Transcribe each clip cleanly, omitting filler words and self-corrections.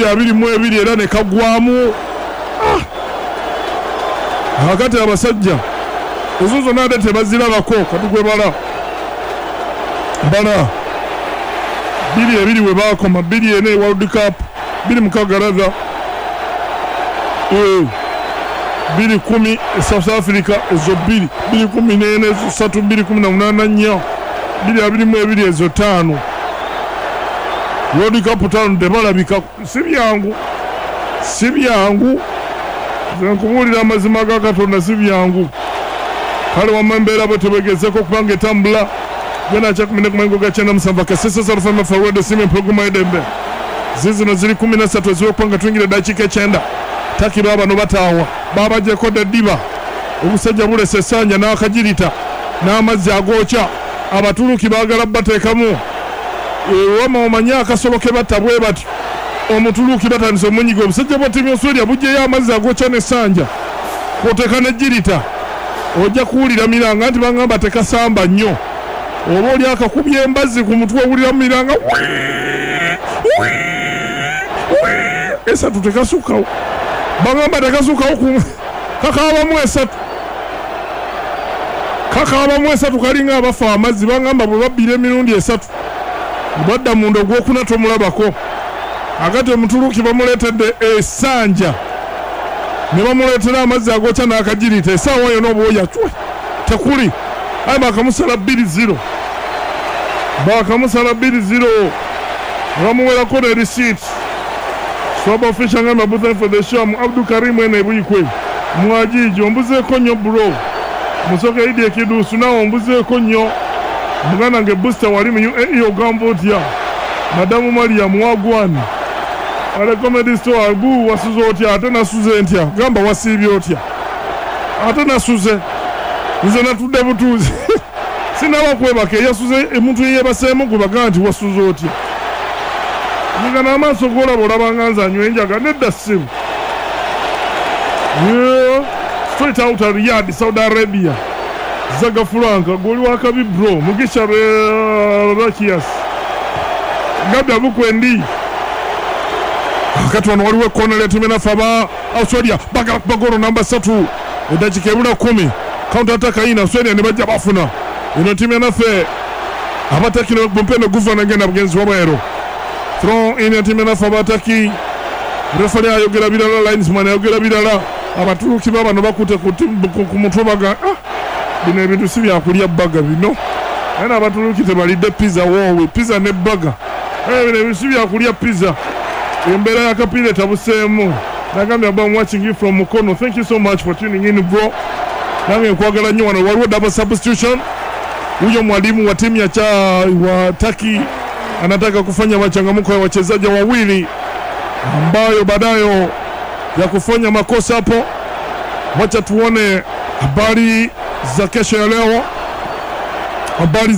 222 era ne kagwamu. Hakati abasajja ezozo nade tebazirabako katugwe bala 222 we bakoma 2 World Cup 2 210 South Africa ezo 214 ezo 3 218 222 ezo 5 World Cup 5 tebalabika si byangu nkubulira amazima ga Katonda si byangu kale wamembeera bwe tebegezeko kubanga etambula gena cha 10 gachana musamba kasese sarfama forward sime programa edembe zizino ziri 13 eziwekupanga twingire dakika 9 Taki baba no batawa baba je koda diba obusajja bulese sanja n'akagirita n'amazzi agocha abatuluki bagala bateekamu wama omanya akasoloke batabwe bati omutuluki batandise omunyigo obusajja bw'otimu Australia bujjeyo amazzi agocha ne sanja kwoteeka ne girita ojja kuwulira miranga nti bangamba tekasamba nnyo oba oli akakubye embazzi ku mutwe owulira miranga esatu tekasukawo bangamba tekasukawo ku kakaaba mu esatu kalinga abafa amazzi bangamba bwe babbira emirundi 3 badda munda ogwokuna tomulabako agati omutuluki bamuleetedde esanja ne bamuleetera amazzi agocha n'akagirita essaawa yona oba oyatwe tekuli aye bakamusala 2-0 bamuwerako ne receipt swaba official ngamba buthan for the show Abdul Karim ene buyikwe mwajiji ombuzeeko nnyo bro musoke idi ekidusu nawo ombuzeeko nnyo muganda nge booster wali mu UAE ogamba otya madamu Mariam wagwani ale comedy store albu wasuze otya ate nasuze ntya gamba wasiibye otya ate nasuze nze natudde butuuzi sinaba kwebaka yasuze emuntu yeyebaseemu gwe bagaa nti wasuze otya niga n'amaaso g'olaba olabanga nze anywa enjaga nedda ssimu straight out of Riyadh Saudi Arabia Zaga Franka goli wakabi bro Mugisha Rakias Gabya bukwendi wakati waliwo kona lya timu nafaba Australia bagoro namba 3 edakika ebula 10 counter attack ina Australia ne bajja bafuna ino timu nafe abataki no bompeno guvana ngenda bugenzi wabwero throw in timu nafaba ataki referee ayogera bilala linesman ayogera bilala abatuluki baba no bakute ku mutwe baga bino ebintu si byakulya baga bino era abatuluki tebalidde pizza wowe pizza ne baga bino ebintu si byakulya pizza embera ya kapile tabuseemu nagambye I'm watching you from Mukono. Thank you so much for tuning in bro. Nange nkwagala nnyo wano waliwo double substitution. Huyo mwalimu wa timu ya wa Taki anataka kufanya machangamuko ya wachezaji wawili ambayo baadayo ya kufanya makosa hapo. Wacha tuone habari za kesho ya leo, habari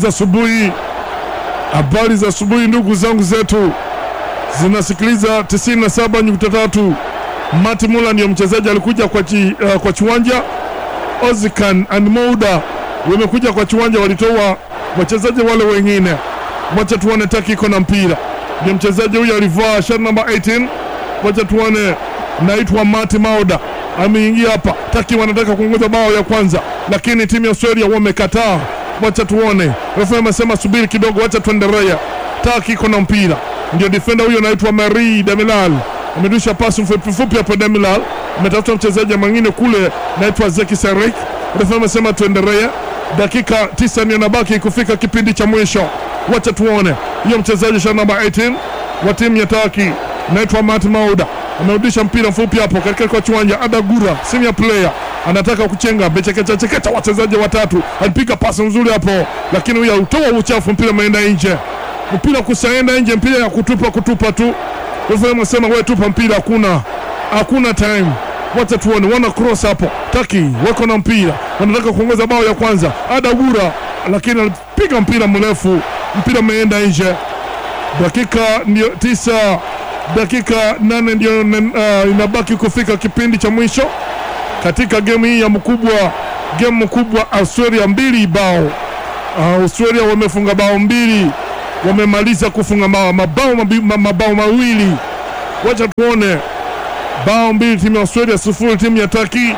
za asubuhi ndugu zangu zetu zinasikiliza 97.3. Mati Mula ndio mchezaji alikuja kwa kiwanja. Ozikan and Mouda wamekuja kwa kiwanja, walitoa wachezaji wale wengine. Wacha tuone Taki iko na mpira. Ndio mchezaji huyu alivaa shirt number 18. Wacha tuone naitwa Mati Mouda ameingia hapa. Taki wanataka kuongoza bao ya kwanza lakini timu ya Australia wamekataa. Wacha tuone. Refa amesema subiri kidogo, wacha tuendelee. Taki iko na mpira. Ndio defender huyo anaitwa Marie Demilal. Amedusha pasi mfupi hapo Demilal. Ametafuta mchezaji mwingine kule anaitwa Zeki Sarek. Refa amesema tuendelee. Dakika 9 ndio nabaki kufika kipindi cha mwisho. Wacha tuone. Hiyo mchezaji shirt number 18 wa timu ya Taki anaitwa Mati Mouda. Amerudisha mpira mfupi hapo katika kwa kiwanja. Adagura senior player anataka kuchenga bechekecha wachezaji watatu. Alipiga pasi nzuri hapo lakini huyo utoa uchafu, mpira umeenda nje. Mpira kusaenda nje, mpira ya kutupa tu. Refa msema wewe tupa mpira, hakuna time. Wacha tuone, wana cross hapo. Taki wako na mpira, wanataka kuongeza bao ya kwanza. Adagura lakini alipiga mpira mrefu, mpira umeenda nje. Dakika ndio 9, dakika 8 ndio inabaki kufika kipindi cha mwisho katika game hii ya game mkubwa. Australia 2 bao. Australia wamefunga bao 2, wamemaliza kufunga mabao mawili wacha tuone. Bao mbili timu ya Australia, sufuri timu ya Turkey.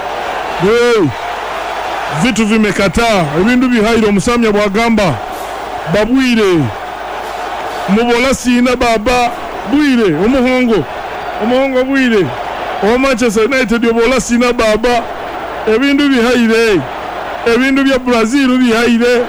Vitu vimekataa ebintu bihairo musamya bwagamba babwire mubola sina baba bwire umuhongo bwire o Manchester United obola sina baba ebintu bihaire ebintu bya Brazil bihaire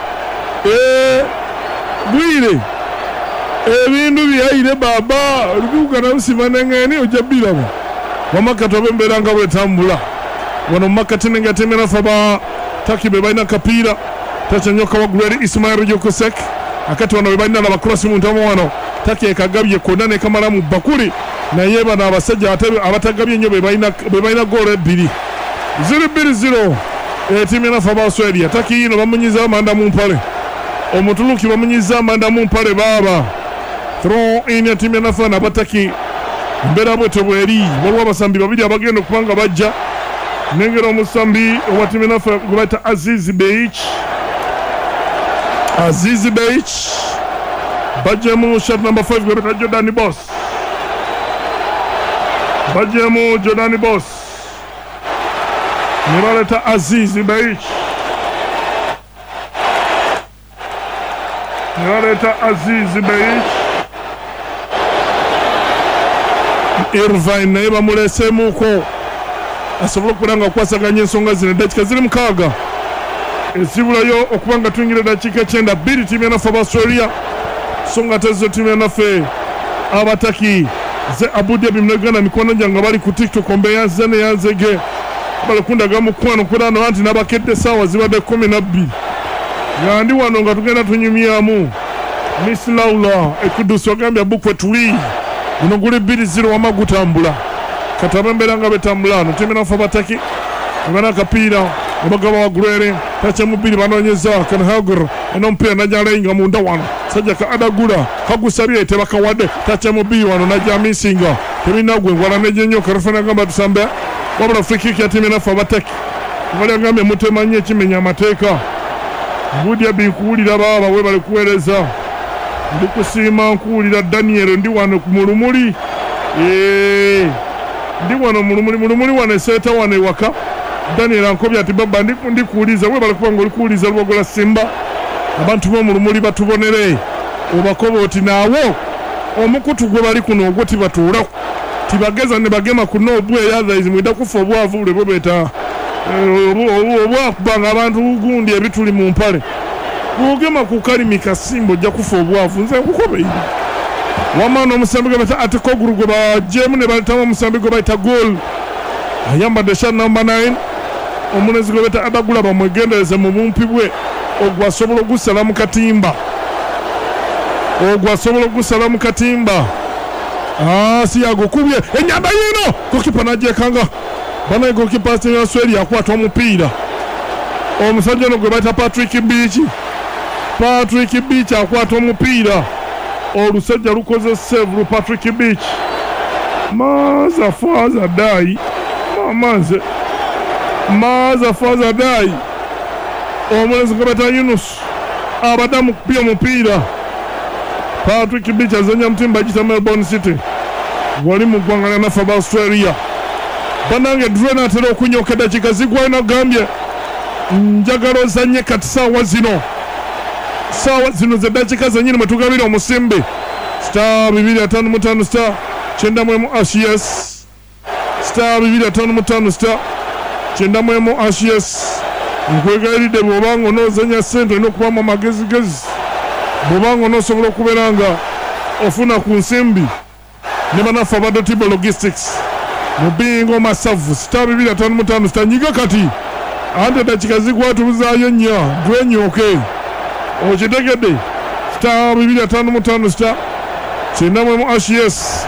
bwire ebintu bihaire baba rubuga na usimanengeni ojabira wamakato bemberanga bwetambula wano makati nengatemera faba Takibe baina kapira tachanyoka wa Guleri Ismail Jokosek akati wano baina na bakrosi muntamo wano Taki ekagabye konane kamara mu bakuli na yeba na abasajja abatagabye nyo baina gole 2 0-0 timu ya Faba Australia. Taki yino bamunyiza amanda mu mpale omutuluki bamunyiza amanda mu mpale baba throw in ya timu ya Fana bataki mbera bweto bweri bolwa basambi babiri abagenda kupanga bajja Nengero musambi wa timu ya Fana kubaita Aziz Beich Bajemu shot number 5 kubaita Jordani Boss Bajemu Jordani Boss Nibaleta Aziz Beich Irvine naiba mulese muko asobola kuranga kwasaganya ensonga zino dakika ziri mukaaga ezibulayo okubanga tuyingira dakika 9 2 timu ya Faba Australia songa tezo timu ya fe abataki ze Abu Dhabi mnagana mikono janga bali ku TikTok ombe yazane yazege bali kundaga mukwano kurano anti nabakedde sawa zibade 12 yandi wano nga tugenda tunyumyamu Miss Laula ekuduso gambya bukwe tuli guno guli 2-0 wamagutambula katabembelanga betambulano timu ya Faba Taki ngana kapira abagaba wa Gulere tacha mubiri banonyeza kan Hagur enompira najalenga munda wano sajja ka adagula kagusabye tebakawade tacha mubiri wano najja misinga tebinagwe ngwala nejenyo karafana gamba tusambe wabula free kick ya timu ya Faba Taki wali ngambe mutemanye kimenya amateeka Budia binkuulira baba we bali kuwereza ndikusima nkuulira Daniel ndi wano ku mulumuli ndi wano mulumuli wane seta wane waka Daniel ankobya ati baba ndikuuliza we bali kubanga olikuuliza lubogola Simba abantu bo mulumuli batubonere obakobo oti naawo omukutu gwe bali kuno ogwo tibatuula tibageza ne bagema kuno obwe yadha mwida kufa obwavu ule bobeta obwakubanga abantu gundi ebituli mu mpale bwogema ku Kalimi Kasimbo ojja kufa obwavu nze kukobe wamano omusambi gwe bata ate koguru gwe bajemu ne baletamu omusambi gwe bayita goal ayambadde sha number 9 omunezi gwe bata abagula bamwegendereze mu bumpi bwe ogwasobola ogusala mu katimba si agukubye enyamba yino kokipa najekanga bana gokipa ya Australia akwata omupiira omusajja ono gwe bayita Patrick Beach akwata omupiira olusajja lukoze save Patrick Beach maza faza dai omulezi gwe bayita Yunus abadamu kupia mupiira Patrick Beach azanya mutimba gita Melbourne City wali mugwangana na Faba Australia banange drena atera okunyoka dakika zigwaina gambye njagalo zanye kati sawa zino ze dakika zanyini mwetugabira omusimbi star 255 star chenda mwemu ashes star 255 star chenda mwemu ashes nkwegairide bwobanga onozanya sente nokubamu amagezi bwobanga onosobola okuberanga ofuna ku nsimbi ne bana Faba Tibo Logistics mubingo masavu star 255 star nyiga kati ante dakika zigwatuluzayo nya dwenyoke okitegedde star 255 star chenda mwemu ashes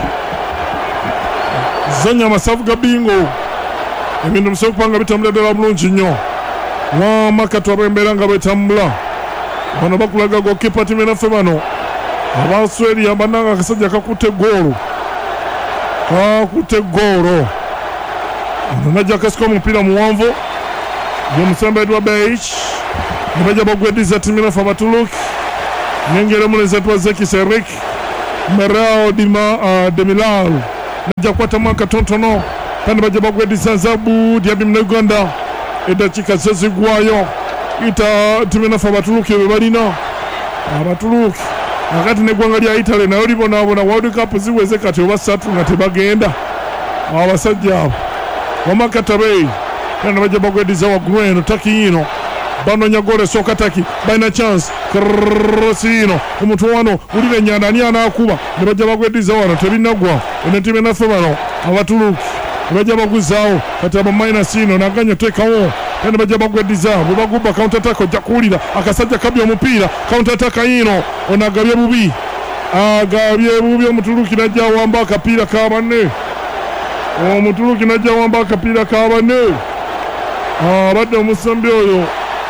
zanya masavu ga bingo ebintu bisobola kupanga bitambula ddala bulungi nnyo wamakatu abembeera betambula bano bakulaga gokipa timu ya Faba bano aba Australia bananga akasajja kakutte goolo najja kasika omupiira muwanvu y'omusambi Edwa Beich ne bajja bagweddiza timu ya Faba Tuluk nengera muleza twa Zeki Serik Merao de Milal najja kwatamu akatontono kandi bajja bagweddiza Zabu Diaby mu Uganda eddakiika zezigwayo ita tumenafa abatuluki be balina abatuluki akati neggwanga lya Italy nayo libonaabona World Cup ziweze kati oba 3 nga tebagenda abasajja abo Wamakatabe kandi bajja bagweddiza waggulu eno Taki ino banonya gole soka Taki balina chance Rosino omuntu wano ulira ennyanda ani anaakuba ne bajja bagweddiza wano tebinagwa eno timu enaffe bano abatuluki bajja baguzaawo kati aba minus ino naganya teekawo kandi bajja bagweddiza bwe bagubba counter attack ojja kuwulira akasajja kabya omupiira counter attack ino ono agabye bubi omutuluki najja awamba akapiira ka banne omutuluki najja awamba akapiira ka banne abadde omusambi oyo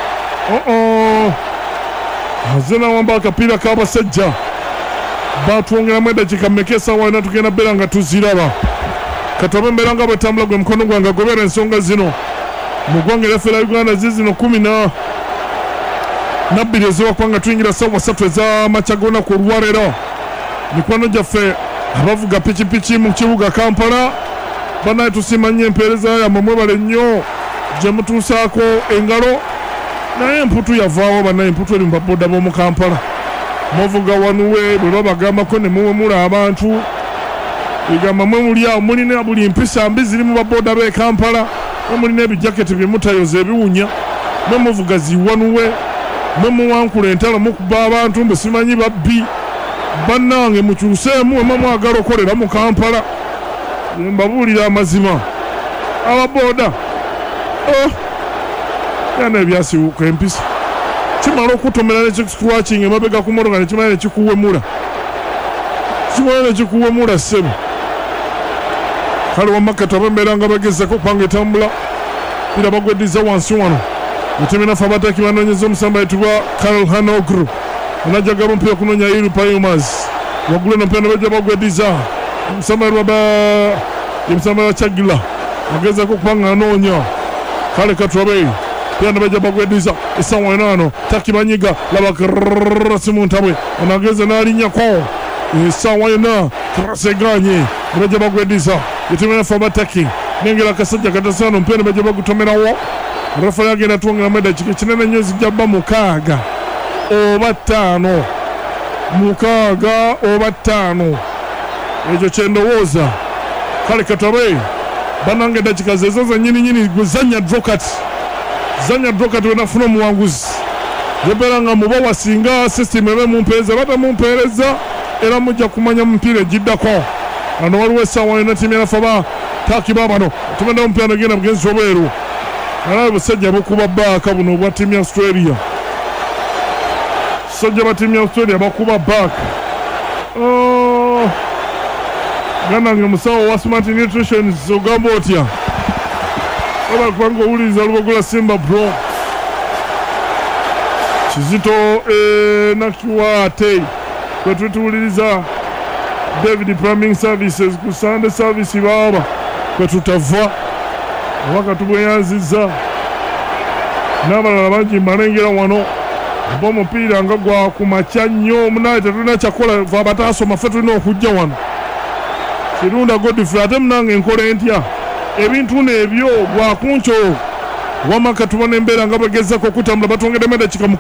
azze nawamba akapiira k'abasajja batwongeramu eddakiika mmeka essaawa ena tugenda beera nga tuziraba katobe mbeera nga bwetambula gwe mukono gwange agobera ensonga zino mu ggwanga lyaffe lya Uganda zizino 12 ezibakuba nga tuyingira ssaawa 3 ez'amakya g'olunaku olwaleero mikwano gyaffe abavuga pikipiki mu kibuga Kampala banaye tusiima nnyo empeereza yammwe mwebale nnyo gye mutuusaako engalo naye emputu yavaawo banaye emputu eri mu baboda b'omu Kampala muvuga wanuwe bwe babagambako ne muwemula abantu egamba mwe muli awo mulina buli mpisa mbi ziri mu baboda b'e Kampala mwe mulina ebijaketi bye mutayoza ebiwunya mwe muvuga ziwanuwe mwe muwankula entalo mukuba abantu mbe simanyi babbi bannange mukyuseemu emwe mwagala okolera mu Kampala mbabuulira amazima ababoda yana ebyasibuka empisa kimala okutomera nekikuwakinga emabega ku motoka nekimala nekikuwemula ssebo kale Wamakati abembeera nga bagezako kupanga etambula pira bagweddiza wansi wano etemenafe abataki banoonyeza omusamba yitibwa Karl Hanogru onajja gaba omupiira kunoonya Payumas waggulu eno mpira nebajja bagweddiza omusamba wa Chagila agezako kupanga anoonya kale katwabe pira nebajja bagweddiza essaawa eno ano Taki banyiga laba Krasi mu ntabwe onageze n'alinnyako essaawa yonna Kraseganye nebajja bagweddiza etemenafe abataki nengera akasajja katasaano mpira nebajja bagutomerawo refa yagenda twongeramu eddakiika ekinene nnyo zijja bba 6 oba 5 ekyo kyendowooza kale katabe banange eddakiika zezo zennyininyini zanya drokati wenafuna omuwanguzi yebeera nga muba wasinga system ebe mumpeereza batamumpeereza era mujja kumanya mupiira egiddako ano waliwo essaawa yonna tiimu yanafe aba Taki babano tumendawo omupiira negenda bugenzi obweru alabe busajja bukuba baaka buno obwa tiimu ya Australia sajja ba tiimu ya Australia bakuba baaka ganange musawo wa Smart Nutrition ogamba otya oba kubanga owuliriza Lubogola Simba bro Kizito nakiwaate kwe tutuwuliriza David Plumbing Services ku Sunday service baba kwe tutava waka tubweyanziza n'abalala bangi mbalengera wano oba omupiira nga gwa ku makya nnyo munaye tetulina kyakola fe abataasoma ffe tulina okujja wano kirunda Godfrey ate munange enkola entya ebintu n'ebyo gwakunkyo Wamakati tubona embeera nga bagezako okutambula batwongeremu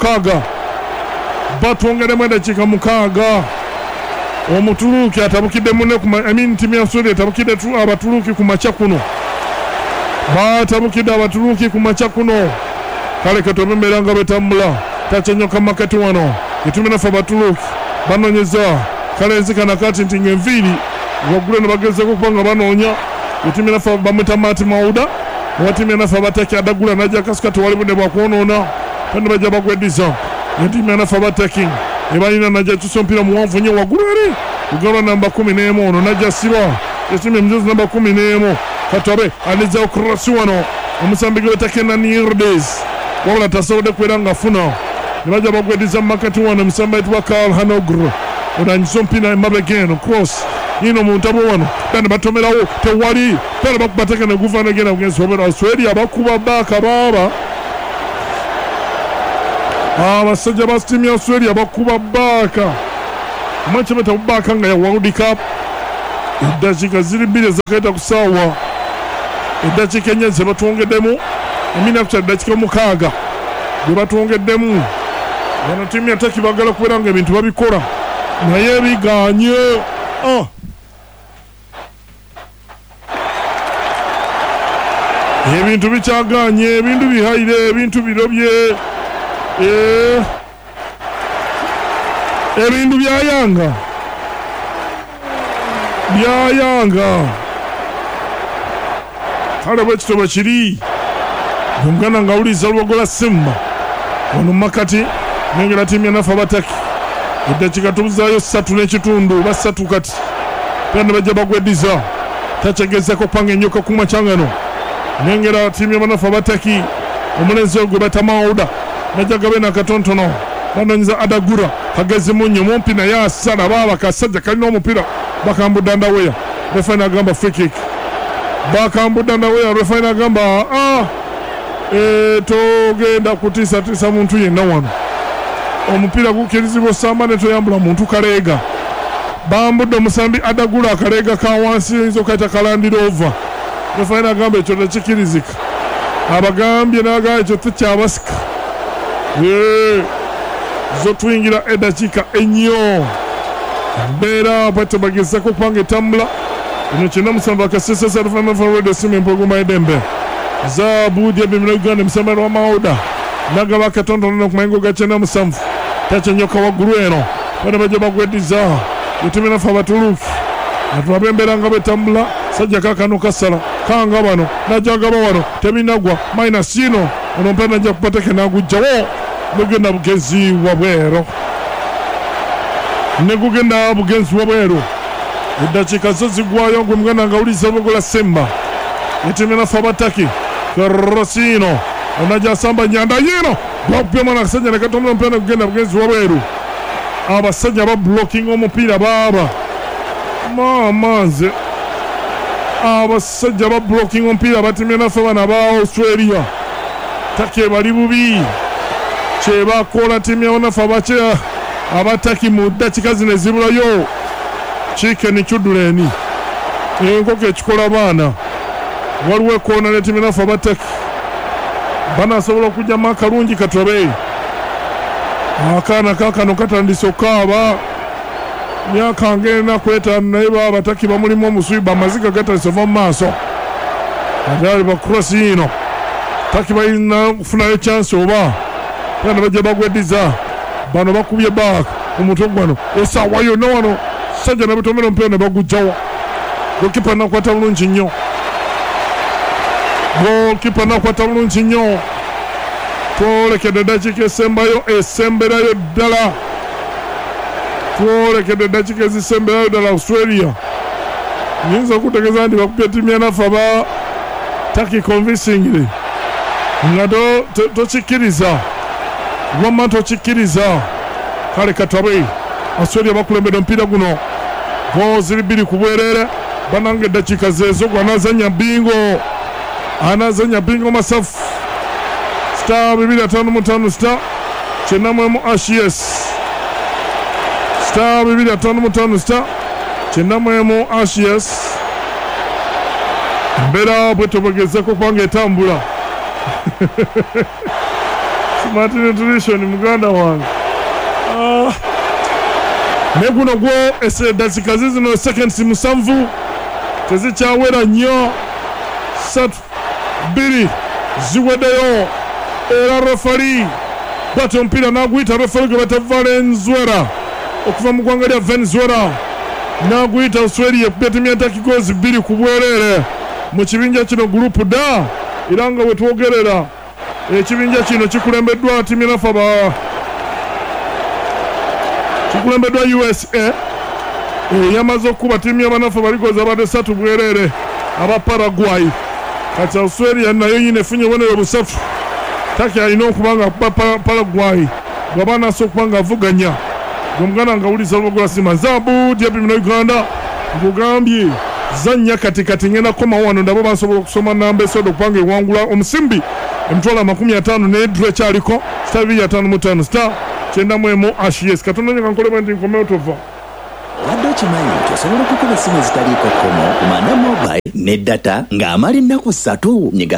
eddakiika 6 omutuluki atabukidde munne tiimu ya Australia etabukidde abatuluki ku makya kuno batabukidde abatuluki ku makya kuno kale katobe embeera nga betambula takyonyoka Makati wano etumenafe abatuluki banoonyeza kale enzikana kati nti ng'enviiri waggulu ne bagezeko kuba nga banoonya etiimu yanafe bamwita Mati Mauda owa tiimu yanafe abataki adagula najja kasika tewali budde bwakwonoona kandi bajja bagweddiza etiimu yanafe abataki ebalina najja kyusa omupiira muwanvu nnyo waggulu eri ugalwa namba 11 ono najja sirwa etiimu emizozi namba 11 katabe alizao Krasi wano omusambi gwe Takena Nirdes wabula tasobodde kubeera ng'afuna ne bajja bagweddiza mu Makati wano omusamba yitibwa Karl Hanogru onanyisa omupiira emabega eno cross ino mu ntabo wano ne batomerawo tewali pera bakubateka ne guva negenda bugenzi obera Australia bakuba baaka baaba abasajja ba tiimu ya Australia bakuba baaka machi bata bakanga ya World Cup eddakiika ziri 2 ezakaita ku ssaawa eddakiika ennya ze batwongeddemu emina ku eddakiika 6 gye batwongeddemu bano ttiimu ya Turkey baagala kubeera nga ebintu babikola naye biganye ebintu bikyaganye ebintu bihaire ebintu birobye ebintu byayanga kale bwekitoba kiri omuganda nga awuliriza Lubogola Simba wano makati nengera ttiimu yanafe abataki eddakiika tubuzaayo 3 n'ekitundu ba 3 kati pena bajja bagweddiza takyegezako kupanga ennyoka ku makyangano nengera ttiimu yabanafe abataki omulenzi ogwe bata Mawuda najja gabe nakatontono banonyiza Adagura kagezi munyo mumpi naye asala baba kasajja kalina omupiira bakambudda ndaweya refine agamba free kick bakambudda ndaweya refine agamba togenda kutiisatiisa muntu yenna wano omupiira gukkirizibwa osamba ne toyambula muntu kaleega bambudde omusambi Adagula akaleega ka wansi oyinza okayita kalandirova refine agamba ekyo tekikirizika abagambye n'agamba ekyo tekyabasika zo tuyingira eddakiika ennyo embeera bwete bagezako okubanga etambula eno 97 akasesesa luvanavaradio simu empologoma edembe zaabudi ebimira Uganda emisamba lwa Mawuda nagaba akatontono nokumayengo ga 97 takyenyoka waggulu eno bana bajja bagweddiza etuminafe abatuluki atulabe embeera nga betambula sajja kakano kasala kanga bano najagaba wano tebinagwa minus ino ono mpena najja kupateke nagujjawo negenda bugenzi wabwero negugenda bugenzi wabwero eddakiika zo zigwayo gwe muganda nga awuliriza Lubogola Simba etuminafe abataki Karosino onajja asamba nyanda yino bakupya mwana akasajja nekatomula mpena kugenda bugenzi wabweru abasajja bablocking omupiira baba mamanze abasajja bablocking omupiira batimye naffe bana ba Australia Turkey bali bubi kyebakola ttiimu yabanafe abataki mu ddakiika zino ezibulayo Chicken Chuduleni enkoko ekikola baana waliwo ekoona ne ttiimu yanafe abataki banasobola okugyamu akalungi katobe akaana kakano katandise okaaba myaka ng'ena kwetaano naye baba abataki bamulimu omusubi bamaziga gatandise ova mu maaso ate ali bakurasi ino Turkey balina kufunayo chance oba bana bajja bagweddiza bano bakubye back omutwe gwano esaawa yonna wano sajja nabutomera omupiira ne bagujjawo gokipa nakwata bulungi nnyo twolekedde eddakiika esemberayo ddala Australia nyinza okutegeeza nti bakupya ttiimu yanafe aba Turkey convincingly nga tokikkiriza wamma tokikkiriza kale katabe Australia bakulembedde omupiira guno goo ziri 2 ku bwereere bananga eddakiika zezo gwanazanya bingo masafu star 255 star kyenamwemu ashes star 255 star kyenamwemu ashes embeera bwe tobagezeko kubanga etambula smart nutrition muganda wange ne guno gwo eddakiika zizino seconds 7 tezikyawera nnyo 2 ziweddeyo era refari bwati omupiira n'aguyita refari gwe bata Valenzuela okuva mu ggwanga lya Venezuela n'aguyita Australia ekubya ttiimu ya Turkey goals 2 ku bwereere mu kibinja kino gurupu D era nga bwe twogerera ekibinja kino kikulembeddwa ttiimu yanafe kikulembeddwa USA yamaze okukuba ttiimu yabanafe baligoza abadde 3 bwereere aba Paraguay kati Australia nayo yina efunye obubonero 3 Turkey alina okuba nga akuba Paraguay bw'aba naso okuba nga avuganya gomuganda nga awuliriza Lubogola Simba zaabu dyabimina Uganda ngugambye zannya kati ngenda koma wano ndabo basobola okusoma namba esoda okubanga ewangula omusimbi emitwalo 50 n'edru ekyaliko star 255 star 91 ashes katonda nyo kankolebwa nti nkomeyo tova okimanyi nti osobola okukuba essimu ezitaliiko kkomo ku Manda Mobile ne data ng'amala ennaku 3 nyiga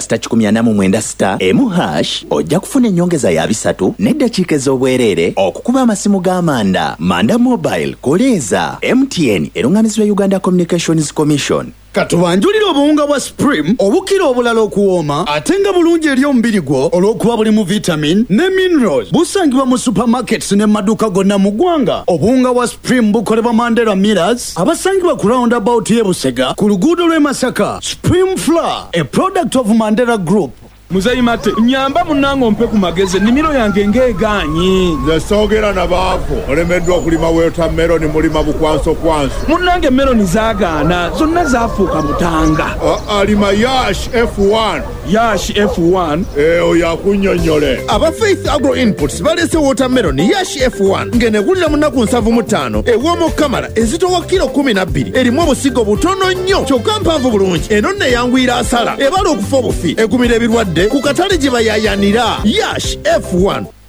*180*1 ojja kufuna ennyongeza ya 3 n'eddakiika ez'obwereere okukuba amasimu g'amanda. Manda Mobile koleeza MTN erungamizibwa Uganda Communications Commission. Katubanjulira obuwunga bwa Supreme obukira obulala okuwooma ate nga bulungi eri omubiri gwo olw'okuba bulimu vitamin ne minerals. Busangibwa mu supermarkets ne maduuka gonna mu ggwanga. Obuwunga bwa Supreme bukolebwa Mandela Millers abasangibwa ku roundabout y'e Busega ku luguudo lw'e Masaka. Supreme Flour, a product of Mandela Group. Muzeyi Mate, nyamba munango mpe ku magezi nimiro yange ngeeganyi. Nze soogera na baavu olemeddwa okulima watermelon mulima bukwanso kwanso. Munnange meloni zaagaana zonna zaafuuka mutanga. Alima Yash F1. Yash F1? Oyo akunnyonnyole. Aba Faith Agro Inputs balese watermelon Yash F1 ng'enegulira mu nnaku 75 ew'omu kamala ezitowa kilo 12 erimu obusigo butono nnyo kyokka mpanvu bulungi eno nne yangwira asala ebala okufa obufi egumira ebirwadde ku katale gye bayayanira. Yash F1